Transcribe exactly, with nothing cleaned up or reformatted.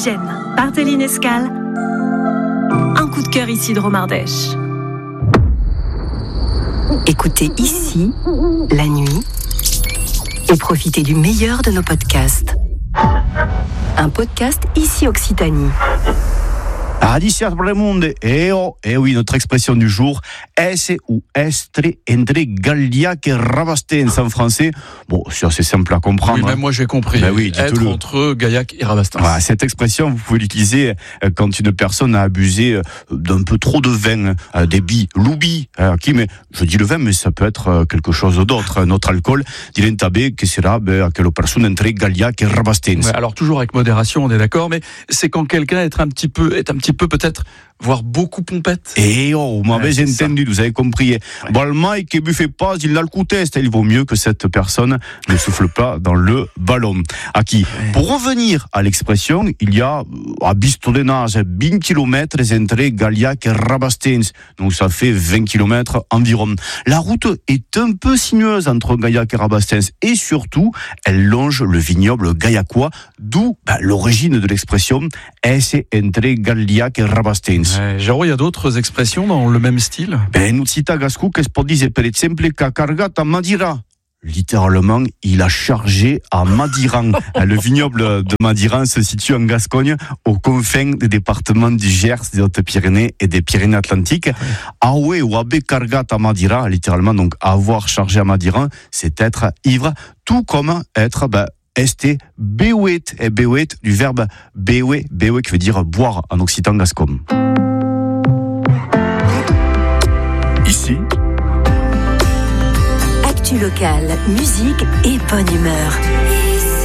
Oxygène, par Téline Escale. Un coup de cœur ici de Romardèche. Écoutez ici, la nuit, et profitez du meilleur de nos podcasts. Un podcast ici Occitanie. Adicia Bremonde, eh oh, eh oui, notre expression du jour, esse ou estre entre Gaillac et Rabastens en français. Bon, c'est assez simple à comprendre. Oui, même moi j'ai compris. Ben oui, être entre Gaillac et Rabastens. Voilà, cette expression, vous pouvez l'utiliser quand une personne a abusé d'un peu trop de vin, des billes, l'oubi, qui, mais je dis le vin, mais ça peut être quelque chose d'autre, notre alcool. Dilentabé, que sera que la personne entre Gaillac et Rabastens. Ouais, alors toujours avec modération, on est d'accord, mais c'est quand quelqu'un est un petit peu, est un petit peu peut-être, voire beaucoup pompette. Eh oh, vous m'avez ouais, entendu, vous avez compris. Ouais. Bon, le Mike qui buffait pas, il a le coup test. Il vaut mieux que cette personne ne souffle pas dans le ballon. À qui ouais. Pour revenir à l'expression, il y a à Bistolenage vingt kilomètres entre Gaillac et Rabastens. Donc ça fait vingt kilomètres environ. La route est un peu sinueuse entre Gaillac et Rabastens et surtout, elle longe le vignoble gaillacois, d'où bah, l'origine de l'expression esse entre Gaillac et Rabastens. Ouais, Jérôme, il y a d'autres expressions dans le même style? Ben, nous cita Gascou, qu'est-ce pour dire, per exemple, qu'a cargat à Madira. Littéralement, il a chargé à Madiran. Le vignoble de Madiran se situe en Gascogne, aux confins des départements du Gers, des Hautes-Pyrénées et des Pyrénées-Atlantiques. Aoué ou abé cargat à Madira, littéralement, donc avoir chargé à Madiran, c'est être ivre, tout comme être, ben, Este bewet, et bewet du verbe bewe, bewe qui veut dire boire en occitan gascon. Ici, actu locale, musique et bonne humeur.